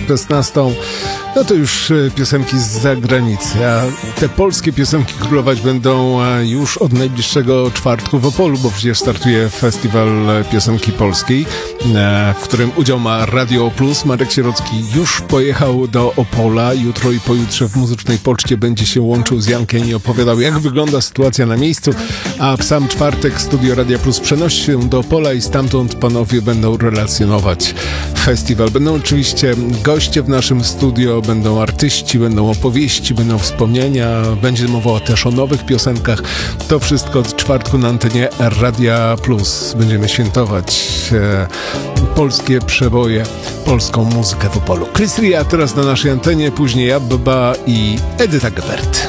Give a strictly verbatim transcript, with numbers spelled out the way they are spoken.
szesnastą, no to już piosenki z zagranicy, a te polskie piosenki królować będą już od najbliższego czwartku w Opolu, bo przecież startuje Festiwal Piosenki Polskiej, w którym udział ma Radio Plus. Marek Sierocki już pojechał do Opola. Jutro i pojutrze w Muzycznej Poczcie będzie się łączył z Jankiem i opowiadał, jak wygląda sytuacja na miejscu, a w sam czwartek Studio Radia Plus przenosi się do Opola i stamtąd panowie będą relacjonować festiwal. Będą oczywiście goście w naszym studio, będą artyści, będą opowieści, będą wspomnienia, będzie mowa też o nowych piosenkach. To wszystko od czwartku na antenie Radia Plus. Będziemy świętować e, polskie przeboje, polską muzykę w Opolu. Chris Ria teraz na naszej antenie, później Abba i Edyta Gebert.